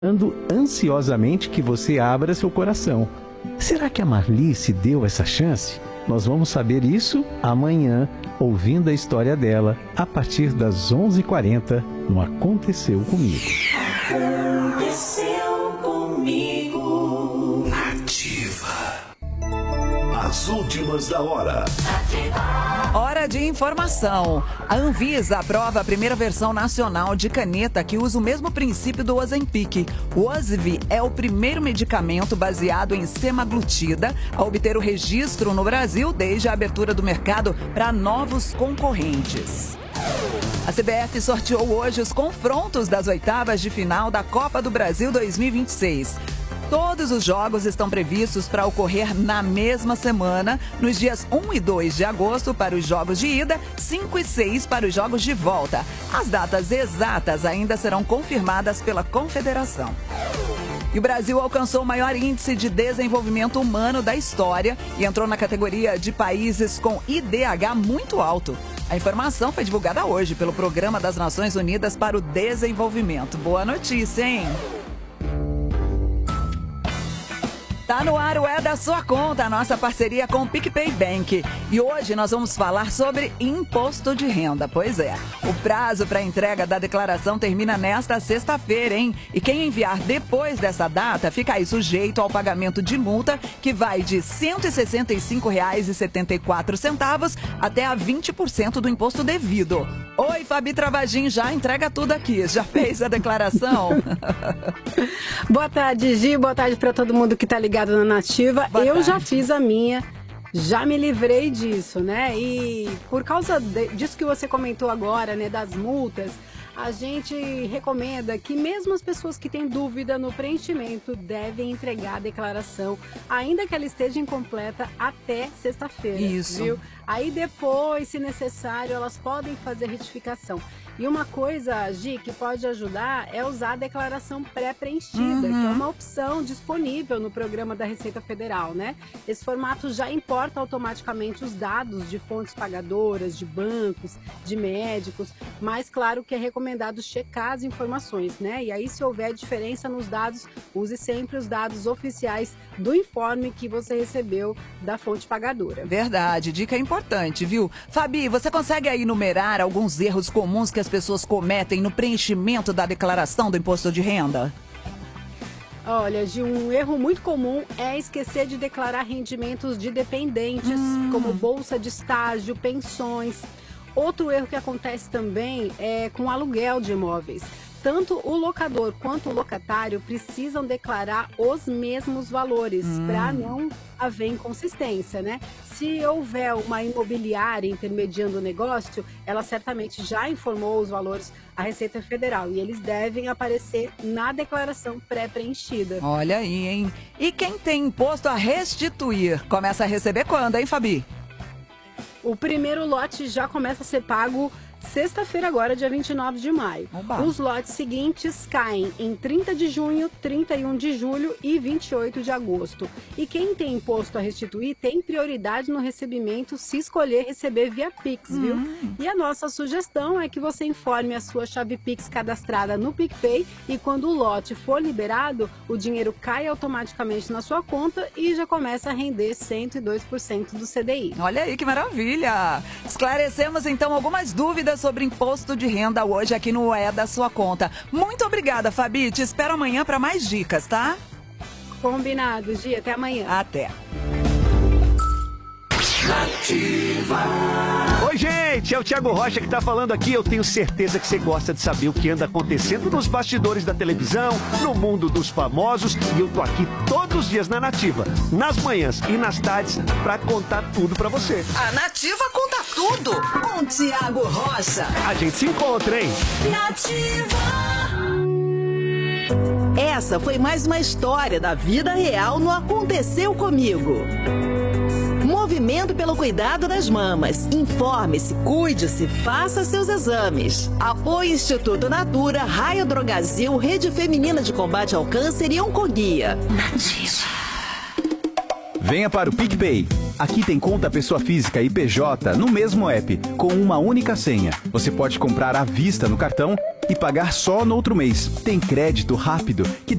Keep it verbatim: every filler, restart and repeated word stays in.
Ando ansiosamente que você abra seu coração. Será que a Marli se deu essa chance? Nós vamos saber isso amanhã, ouvindo a história dela, a partir das onze e quarenta, no Aconteceu Comigo. Aconteceu comigo. Ativa. As últimas da hora. Hora de informação. A Anvisa aprova a primeira versão nacional de caneta que usa o mesmo princípio do Ozempic. O Ozempic é o primeiro medicamento baseado em semaglutida a obter o registro no Brasil desde a abertura do mercado para novos concorrentes. A C B F sorteou hoje os confrontos das oitavas de final da Copa do Brasil dois mil e vinte e seis. Todos os jogos estão previstos para ocorrer na mesma semana, nos dias um e dois de agosto para os jogos de ida, cinco e seis para os jogos de volta. As datas exatas ainda serão confirmadas pela Confederação. E o Brasil alcançou o maior índice de desenvolvimento humano da história e entrou na categoria de países com I D H muito alto. A informação foi divulgada hoje pelo Programa das Nações Unidas para o Desenvolvimento. Boa notícia, hein? Tá no ar o É da Sua Conta, a nossa parceria com o PicPay Bank. E hoje nós vamos falar sobre imposto de renda. Pois é, o prazo para entrega da declaração termina nesta sexta-feira, hein? E quem enviar depois dessa data fica aí sujeito ao pagamento de multa que vai de cento e sessenta e cinco reais e setenta e quatro centavos até a vinte por cento do imposto devido. Oi, Fabi Travagin, já entrega tudo aqui. Já fez a declaração? Boa tarde, Gi. Boa tarde para todo mundo que tá ligado na Nativa. Boa Eu tarde. já fiz a minha, já me livrei disso, né? E por causa de, disso que você comentou agora, né, das multas, a gente recomenda que mesmo as pessoas que têm dúvida no preenchimento devem entregar a declaração, ainda que ela esteja incompleta, até sexta-feira. Isso. Viu? Aí depois, se necessário, elas podem fazer retificação. E uma coisa, Gi, que pode ajudar é usar a declaração pré-preenchida, Uhum. que é uma opção disponível no programa da Receita Federal, né? Esse formato já importa automaticamente os dados de fontes pagadoras, de bancos, de médicos, mas claro que é recomendado checar as informações, né? E aí, se houver diferença nos dados, use sempre os dados oficiais do informe que você recebeu da fonte pagadora. Verdade, dica importante, viu? Fabi, você consegue aí enumerar alguns erros comuns que as pessoas cometem no preenchimento da declaração do imposto de renda? Olha, de um erro muito comum é esquecer de declarar rendimentos de dependentes, Hum. como bolsa de estágio, pensões. Outro erro que acontece também é com aluguel de imóveis. Tanto o locador quanto o locatário precisam declarar os mesmos valores Hum. para não haver inconsistência, né? Se houver uma imobiliária intermediando o negócio, ela certamente já informou os valores à Receita Federal e eles devem aparecer na declaração pré-preenchida. Olha aí, hein? E quem tem imposto a restituir, começa a receber quando, hein, Fabi? O primeiro lote já começa a ser pago sexta-feira agora, dia vinte e nove de maio. Oba. Os lotes seguintes caem em trinta de junho, trinta e um de julho e vinte e oito de agosto. E quem tem imposto a restituir tem prioridade no recebimento se escolher receber via Pix, viu? Hum. E a nossa sugestão é que você informe a sua chave Pix cadastrada no PicPay e quando o lote for liberado, o dinheiro cai automaticamente na sua conta e já começa a render cento e dois por cento do C D I. Olha aí que maravilha! Esclarecemos então algumas dúvidas sobre imposto de renda hoje aqui no É da Sua Conta. Muito obrigada, Fabi. Te espero amanhã para mais dicas, tá? Combinado, Gia. Até amanhã. Até. Oi, gente, é o Thiago Rocha que tá falando aqui. Eu tenho certeza que você gosta de saber o que anda acontecendo nos bastidores da televisão, no mundo dos famosos. E eu tô aqui todos os dias na Nativa, nas manhãs e nas tardes, pra contar tudo pra você. A Nativa conta tudo com Thiago Rocha. A gente se encontra, hein? Nativa. Essa foi mais uma história da vida real no Aconteceu Comigo. Movimento pelo cuidado das mamas. Informe-se, cuide-se, faça seus exames. Apoio Instituto Natura, Raio Drogazil, Rede Feminina de Combate ao Câncer e Oncoguia. Venha para o PicPay. Aqui tem conta pessoa física e P J no mesmo app, com uma única senha. Você pode comprar à vista no cartão e pagar só no outro mês. Tem crédito rápido que